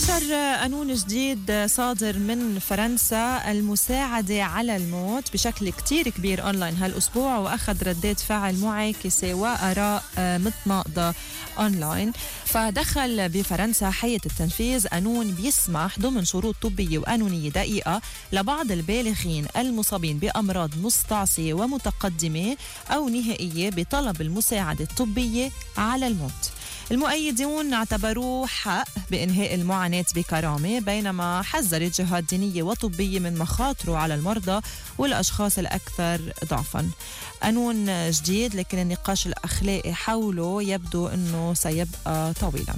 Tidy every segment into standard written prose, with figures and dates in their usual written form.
انتشر قانون جديد صادر من فرنسا المساعدة على الموت بشكل كتير كبير أونلاين هالأسبوع، وأخذ ردات فعل معاكسة وآراء متناقضة أونلاين. فدخل بفرنسا حيز التنفيذ قانون بيسمح ضمن شروط طبية وقانونية دقيقة لبعض البالغين المصابين بأمراض مستعصية ومتقدمة أو نهائية بطلب المساعدة الطبية على الموت. المؤيدون اعتبروه حق بإنهاء المعاناة بكرامة، بينما حذرت جهات دينية وطبية من مخاطره على المرضى والأشخاص الأكثر ضعفاً. قانون جديد، لكن النقاش الأخلاقي حوله يبدو أنه سيبقى طويلاً.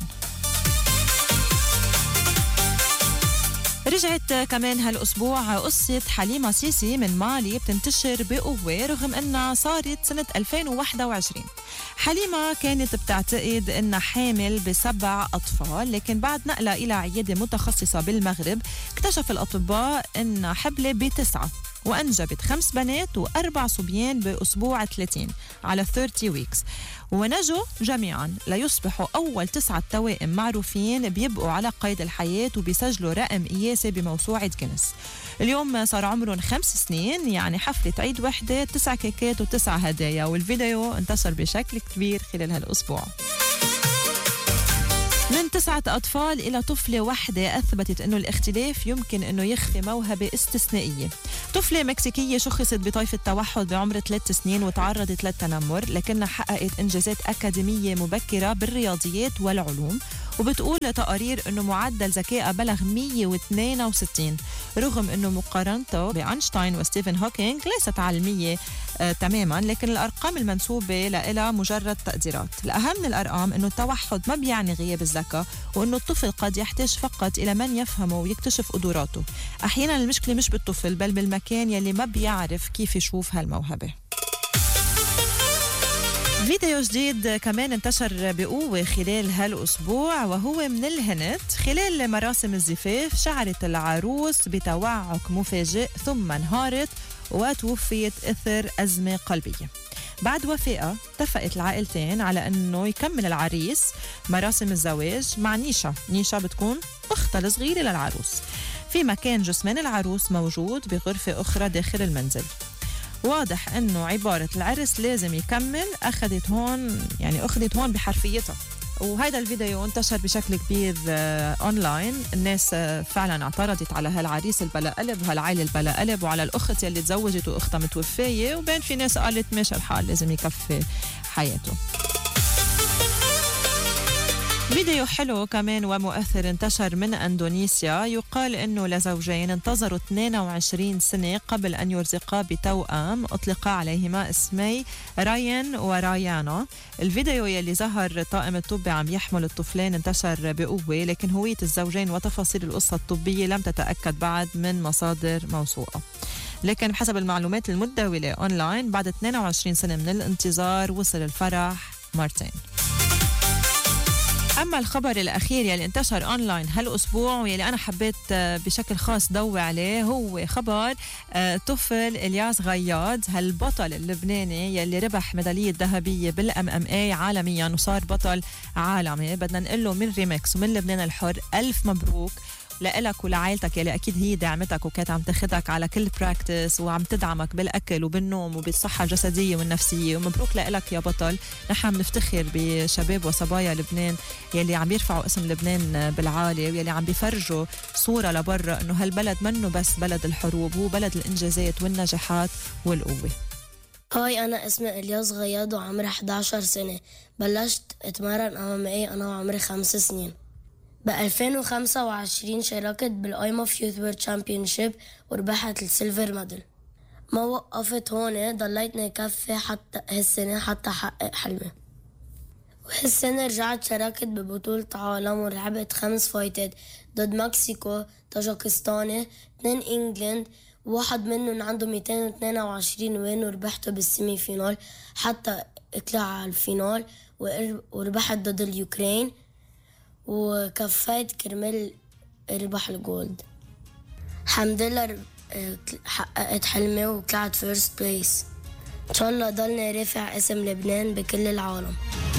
رجعت كمان هالأسبوع قصة حليمة سيسي من مالي بتنتشر بقوة رغم أنها صارت سنة 2021. حليمة كانت بتعتقد أنها حامل ب7 أطفال، لكن بعد نقلها إلى عيادة متخصصة بالمغرب اكتشف الأطباء أنها حبلة ب9، وأنجبت 5 بنات و4 صبيان بأسبوع 30 على 30 ويكس، ونجوا جميعا ليصبحوا أول 9 توائم معروفين بيبقوا على قيد الحياة وبيسجلوا رقم قياسي بموسوعة جينيس. اليوم صار عمرهم 5 سنين، يعني حفلة عيد وحدة 9 كيكات و9 هدايا، والفيديو انتشر بشكل كبير خلال هالأسبوع. من 9 أطفال إلى طفلة واحدة أثبتت أنه الاختلاف يمكن أنه يخفي موهبة استثنائية. طفلة مكسيكية شخصت بطيف التوحد بعمر 3 سنين وتعرضت للتنمر، لكنها حققت إنجازات أكاديمية مبكرة بالرياضيات والعلوم، وبتقول تقارير أنه معدل ذكائها بلغ 162 رغم أنه مقارنته بأينشتاين وستيفن هوكينج ليست علمية تماما، لكن الأرقام المنسوبة لها مجرد تقديرات. الأهم من الأرقام أنه التوحد ما بيعني غياب الذكاء، وأنه الطفل قد يحتاج فقط إلى من يفهمه ويكتشف قدراته. أحيانا المشكلة مش بالطفل بل بالمكان يلي ما بيعرف كيف يشوف هالموهبة. فيديو جديد كمان انتشر بقوة خلال هالأسبوع، وهو من الهند. خلال مراسم الزفاف شعرت العروس بتوعك مفاجئ ثم انهارت وتوفيت إثر أزمة قلبية. بعد وفاتها اتفقت العائلتين على أنه يكمل العريس مراسم الزواج مع نيشا بتكون أختها الصغيرة للعروس في مكان جثمان العروس موجود بغرفة أخرى داخل المنزل. واضح أنه عبارة العرس لازم يكمل أخذت هون بحرفيتها. وهذا الفيديو انتشر بشكل كبير أونلاين. الناس فعلا اعترضت على هالعريس البلا قلب وهالعائلة البلا قلب، وعلى الأخت يلي تزوجت وأختها متوفية، وبين في ناس قالت ماشي الحال لازم يكفي حياته. فيديو حلو كمان ومؤثر انتشر من أندونيسيا. يقال أنه لزوجين انتظروا 22 سنة قبل أن يرزقا بتوأم أطلقا عليهما اسمي رايان ورايانا. الفيديو يلي ظهر طاقم الطبي عم يحمل الطفلين انتشر بقوة، لكن هوية الزوجين وتفاصيل القصة الطبية لم تتأكد بعد من مصادر موثوقة. لكن بحسب المعلومات المتداولة أونلاين بعد 22 سنة من الانتظار وصل الفرح مرتين. أما الخبر الأخير يلي انتشر أونلاين هالأسبوع ويلي أنا حبيت بشكل خاص ضوي عليه، هو خبر طفل إلياس غياد، هالبطل اللبناني يلي ربح ميدالية ذهبية بالMMA عالميا وصار بطل عالمي. بدنا نقول له من ريمكس ومن لبنان الحر ألف مبروك لإلك ولعائلتك يلي أكيد هي دعمتك وكانت عم تاخدك على كل براكتس وعم تدعمك بالأكل وبالنوم وبالصحة الجسدية والنفسية. ومبروك لإلك يا بطل. نحن بنفتخر بشباب وصبايا لبنان يلي عم يرفعوا اسم لبنان بالعالي ويلي عم بيفرجوا صورة لبرا إنه هالبلد منه بس بلد الحروب، هو بلد الإنجازات والنجاحات والقوة. هاي أنا اسمي إلياس غياد وعمري 11 سنة. بلشت أتمرن MMA أنا وعمري 5 سنين. ب2025 شاركت بالIMF Youth World Championship وربحت السيلفر ميدال. ما وقفت هون، ضليتني كفي حتى هالسنة حتى حقق حلمي. وهالسنة رجعت شاركت ببطولة عالم ولعبت 5 فايتات ضد مكسيكو، طاجيكستان، 2 إنجلند، واحد منهم عنده 222 وين وربحته بالسيمي فينال حتى اطلع على الفينال، وربحت ضد اليوكرين وكفيت كرمال ربح الجولد. الحمد لله حققت حلمي وطلعت فيرست بليس. ان شاء الله ضلني رافع اسم لبنان بكل العالم.